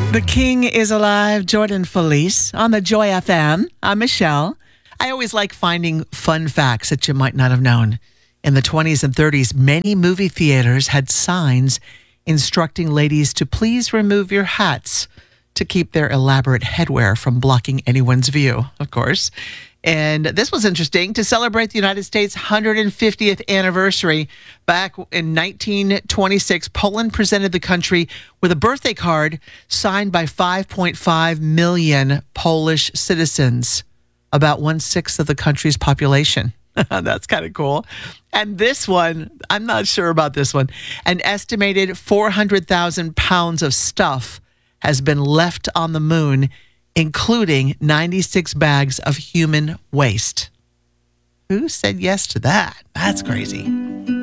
The King is Alive, Jordan Felice on the Joy FM. I'm Michelle. I always like finding fun facts that you might not have known. In the 20s and 30s, many movie theaters had signs instructing ladies to please remove your hats to keep their elaborate headwear from blocking anyone's view, of course. And this was interesting. To celebrate the United States' 150th anniversary, back in 1926, Poland presented the country with a birthday card signed by 5.5 million Polish citizens, about 1/6 of the country's population. That's kind of cool. And this one, I'm not sure about this one. An estimated 400,000 pounds of stuff has been left on the moon, including 96 bags of human waste. Who said yes to that? That's crazy.